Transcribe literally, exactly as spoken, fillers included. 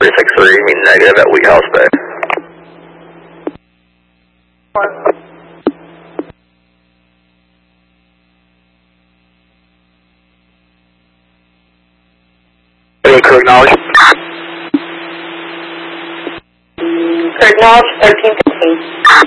three six three, mean negative at Wheat House Bay. Any crew acknowledge? Crew acknowledge, thirteen fifteen.